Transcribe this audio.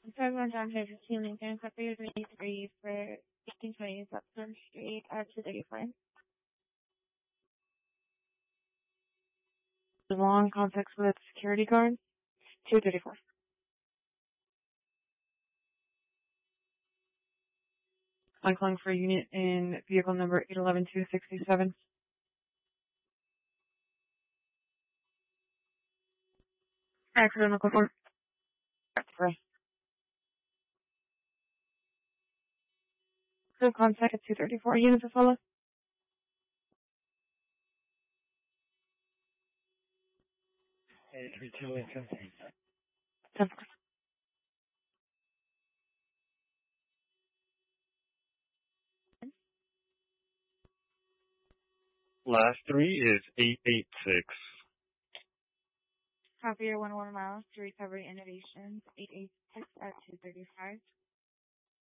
Everyone down here is healing and copy 23 for 1520 Upton Street at 235. The long context with security guard, 234. I'm calling for a unit in vehicle number 811267. Accidental conform. So contact at 234 units to follow. Hey, 32 10. Last three is 886. Copy your 11 miles to Recovery Innovations, 886 at 235.